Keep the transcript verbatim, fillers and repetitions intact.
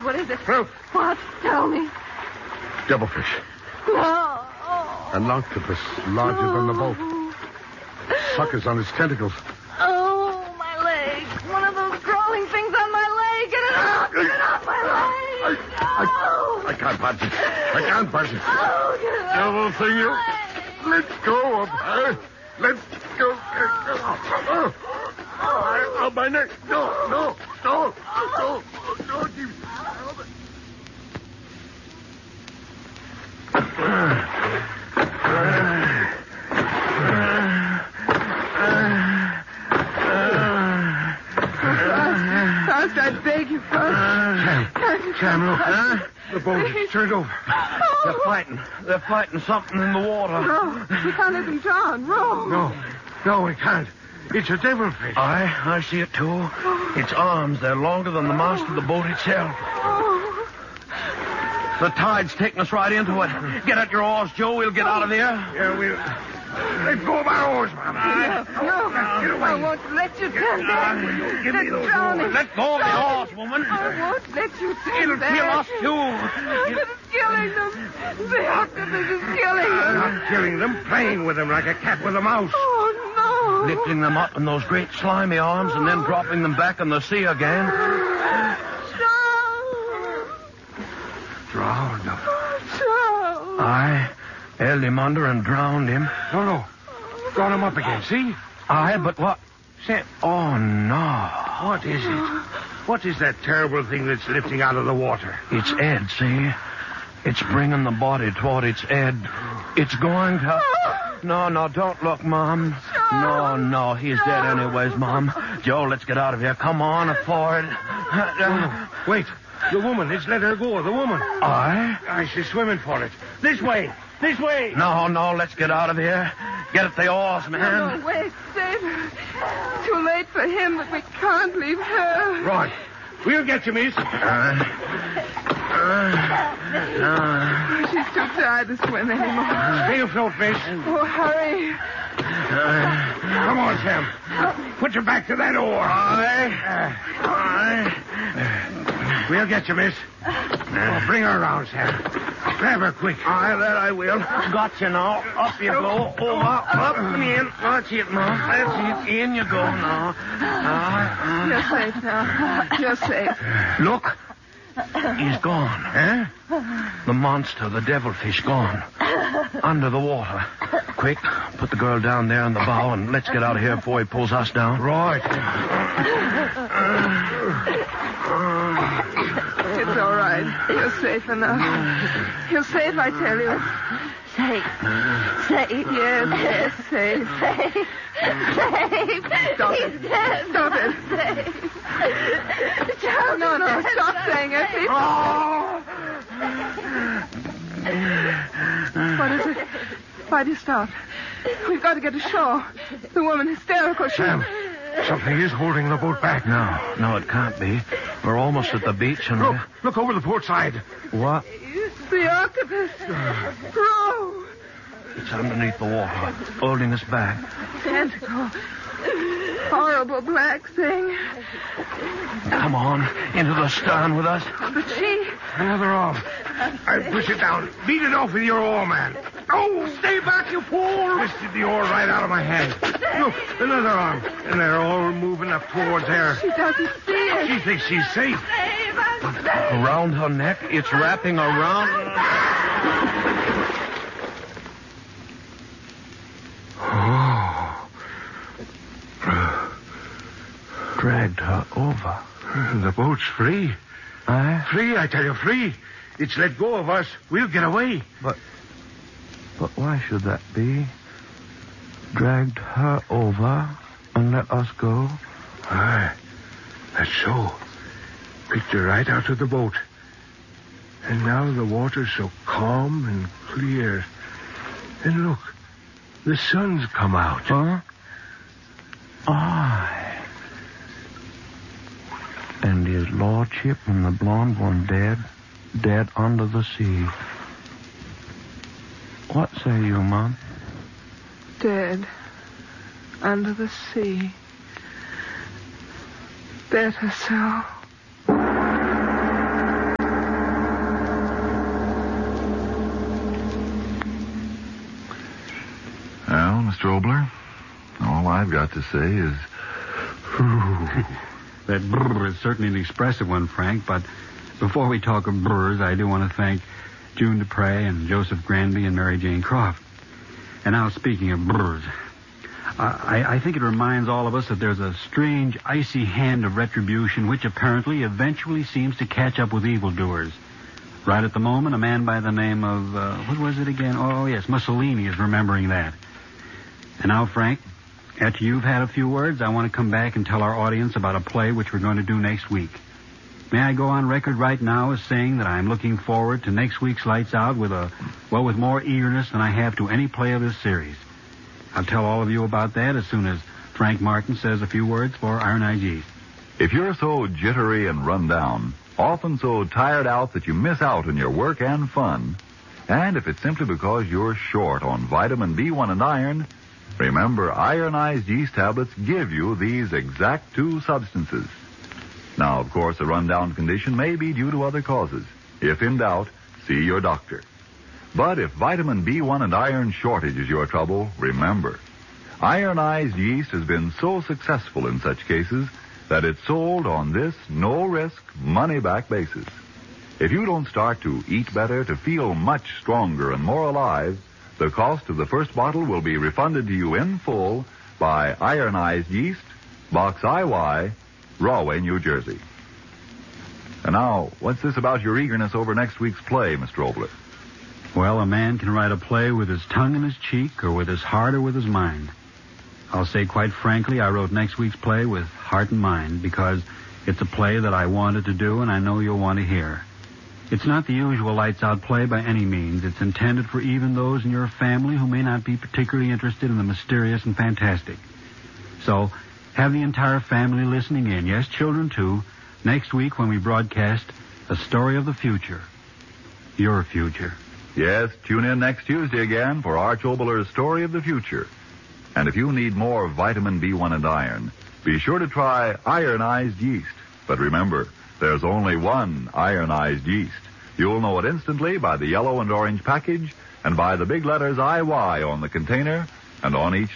What is it? Fruit. What? Tell me. Devilfish. No. An octopus larger no. than the boat. Suckers on his tentacles. Oh, my leg. One of those crawling things on my leg. Get it out. Get it off my leg. I, I, I can't punch it. I can't punch it. Oh, get it Devil off thing, you. my leg. Let go of her. Let go. Oh, oh, oh, my neck. No, no, no, no, no. You... First, I beg you, first. Sam, Sam, look. Huh? The boat is turned over. Oh. They're fighting. They're fighting something in the water. Row. We can't let them drown. Row. No, no, we can't. It's a devilfish. Aye, I see it too. Its arms, they're longer than the mast of the boat itself. Oh. The tide's taking us right into it. Get at your oars, Joe. We'll get out of there. Yeah, we'll... Let go of our oars, Mom. No, no. Get away. I won't let you turn back. Give me They're those drowning. oars. Let go of the oars, woman. I won't let you turn It'll back. kill us, too. But it's killing them. The octopus is killing I'm them. not killing them, playing with them like a cat with a mouse. Oh, no. Lifting them up in those great slimy arms and then dropping them back in the sea again. Drowned them. Charles. Aye, held him under and drowned him. No, no. Got him up again, see? Aye, but what? Sam. Oh, no. What is it? What is that terrible thing that's lifting out of the water? It's Ed, see? It's bringing the body toward its Ed. It's going to... No, no, don't look, Mom. No, no, he's dead anyways, Mom. Joe, let's get out of here. Come on, afford. Oh, wait. The woman. It's let her go. The woman. Aye? Aye, she's swimming for it. This way. This way. No, no, let's get out of here. Get at the oars, man. No, no, wait, save her. Too late for him, but we can't leave her. Right. We'll get you, miss. Uh, uh, uh, She's too tired to swim anymore. Stay afloat, miss. Oh, hurry. uh, Come on, Sam. Put your back to that oar. Aye. Aye. We'll get you, miss. Oh, bring her around, Sam. Grab her quick. Aye, that I will. Got you now. Up you go. Over, up, in. That's it, Mom. That's it. In you go now. Aye, You're safe now. You're safe. aye. Look. He's gone. Huh? The monster, the devilfish, gone. Under the water. Quick, put the girl down there in the bow and let's get out of here before he pulls us down. Right. It's all right. You're safe enough. You're safe, I tell you. Safe. Safe. Yes, yes, safe. Safe. Safe. Stop it. Dead. Stop it. Safe. Charles, no, no, stop saying it. Please. Oh! What is it? Why do you stop? We've got to get ashore. The woman hysterical. She... Sam, something is holding the boat back. No, no, it can't be. We're almost at the beach and... Look, look over the port side. What? The octopus. Row. It's underneath the water, holding us back. Tentacle. Horrible black thing. Come on, into the stern with us. But she... Another arm. I push it down. Beat it off with your oar, man. Oh, stay back, you fool. Twisted the oar right out of my hand. Look, another arm. And they're all moving up towards her. She doesn't see it. She thinks she's safe. Around her neck, it's wrapping around... Oh. Dragged her over. The boat's free. Aye? Free, I tell you, free. It's let go of us. We'll get away. But... But why should that be? Dragged her over and let us go? Aye, that's so. Picked her right out of the boat. And now the water's so calm and clear. And look, the sun's come out. Huh? Aye. And his lordship and the blonde one dead, dead under the sea. What say you, Mom? Dead. Under the sea. Better so. Strobler. All I've got to say is... That brr is certainly an expressive one, Frank, but before we talk of brrs, I do want to thank June Dupre and Joseph Granby and Mary Jane Croft. And now, speaking of brrs, I, I think it reminds all of us that there's a strange, icy hand of retribution which apparently eventually seems to catch up with evildoers. Right at the moment, a man by the name of, uh, what was it again? Oh, yes, Mussolini is remembering that. And now, Frank, after you've had a few words, I want to come back and tell our audience about a play which we're going to do next week. May I go on record right now as saying that I'm looking forward to next week's Lights Out with a, well, with more eagerness than I have to any play of this series. I'll tell all of you about that as soon as Frank Martin says a few words for Iron Eyes Yeast. If you're so jittery and run down, often so tired out that you miss out on your work and fun, and if it's simply because you're short on vitamin B one and iron, remember ironized yeast tablets give you these exact two substances. Now, of course, a rundown condition may be due to other causes. If in doubt, see your doctor. But if vitamin B one and iron shortage is your trouble, remember, ironized yeast has been so successful in such cases that it's sold on this no-risk, money-back basis. If you don't start to eat better, to feel much stronger and more alive, the cost of the first bottle will be refunded to you in full by Ironized Yeast, Box I Y, Rahway, New Jersey. And now, what's this about your eagerness over next week's play, Mister Obler? Well, a man can write a play with his tongue in his cheek or with his heart or with his mind. I'll say quite frankly, I wrote next week's play with heart and mind because it's a play that I wanted to do and I know you'll want to hear. It's not the usual lights out play by any means. It's intended for even those in your family who may not be particularly interested in the mysterious and fantastic. So, have the entire family listening in, yes, children too, next week when we broadcast A Story of the Future. Your future. Yes, tune in next Tuesday again for Arch Obler's Story of the Future. And if you need more vitamin B one and iron, be sure to try ironized yeast. But remember, there's only one ironized yeast. You'll know it instantly by the yellow and orange package and by the big letters I Y on the container and on each